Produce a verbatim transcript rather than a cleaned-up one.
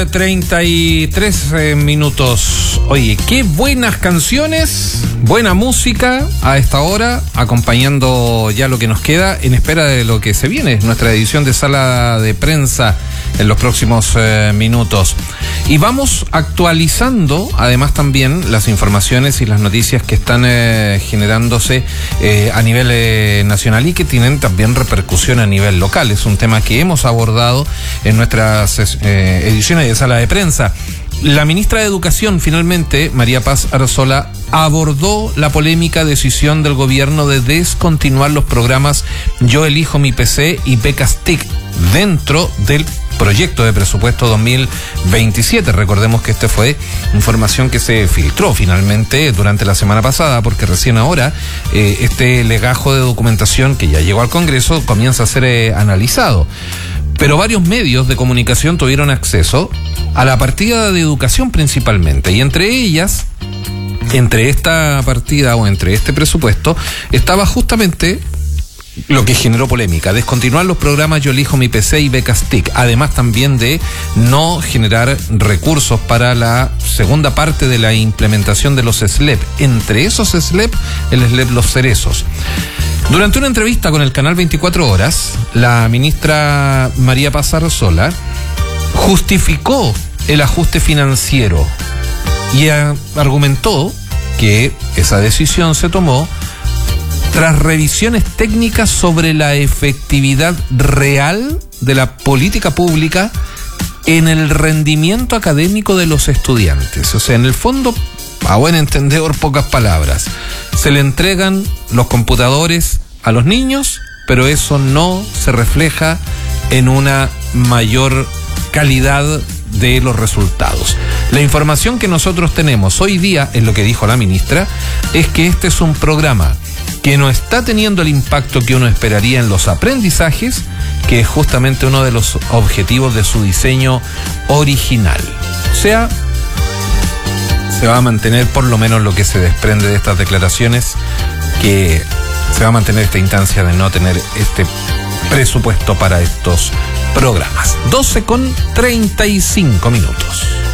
treinta y tres eh, minutos. Oye, qué buenas canciones, buena música a esta hora, acompañando ya lo que nos queda en espera de lo que se viene, nuestra edición de Sala de Prensa en los próximos eh, minutos. Y vamos actualizando además también las informaciones y las noticias que están eh, generándose eh, a nivel eh, nacional y que tienen también repercusión a nivel local. Es un tema que hemos abordado en nuestras eh, ediciones de Sala de Prensa. La ministra de Educación, finalmente, María Paz Arzola, abordó la polémica decisión del gobierno de descontinuar los programas Yo Elijo Mi P C y Becas T I C dentro del proyecto de presupuesto dos mil veintisiete. Recordemos que esta fue información que se filtró finalmente durante la semana pasada, porque recién ahora eh, este legajo de documentación que ya llegó al Congreso comienza a ser eh, analizado. Pero varios medios de comunicación tuvieron acceso a la partida de educación principalmente, y entre ellas, entre esta partida o entre este presupuesto, estaba justamente lo que generó polémica: descontinuar los programas Yo Elijo Mi P C y Becas T I C, además también de no generar recursos para la segunda parte de la implementación de los S L E P, entre esos S L E P, el S L E P Los Cerezos. Durante una entrevista con el canal veinticuatro horas, la ministra María Paz Arzola justificó el ajuste financiero y a, argumentó que esa decisión se tomó tras revisiones técnicas sobre la efectividad real de la política pública en el rendimiento académico de los estudiantes. O sea, en el fondo, a buen entendedor, pocas palabras, se le entregan los computadores a los niños, pero eso no se refleja en una mayor calidad de los resultados. La información que nosotros tenemos hoy día, es lo que dijo la ministra, es que este es un programa que no está teniendo el impacto que uno esperaría en los aprendizajes, que es justamente uno de los objetivos de su diseño original. O sea, se va a mantener, por lo menos lo que se desprende de estas declaraciones, que se va a mantener esta instancia de no tener este presupuesto para estos programas. doce con treinta y cinco minutos.